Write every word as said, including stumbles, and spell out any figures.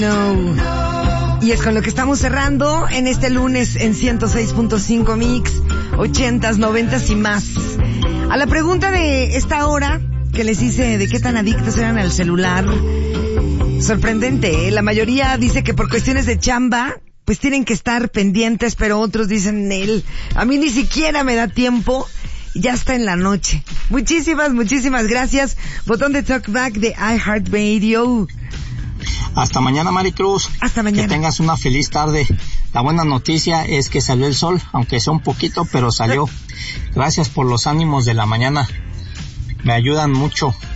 No. Y es con lo que estamos cerrando en este lunes en ciento seis punto cinco Mix, ochentas, noventas y más. A la pregunta de esta hora que les hice de qué tan adictos eran al celular, sorprendente, ¿eh? La mayoría dice que por cuestiones de chamba pues tienen que estar pendientes, pero otros dicen, él, a mí ni siquiera me da tiempo, ya está en la noche. Muchísimas, muchísimas gracias. Botón de talkback de iHeartRadio. Hasta mañana, Maricruz. Hasta mañana. Que tengas una feliz tarde. La buena noticia es que salió el sol, aunque sea un poquito, pero salió. Gracias por los ánimos de la mañana. Me ayudan mucho.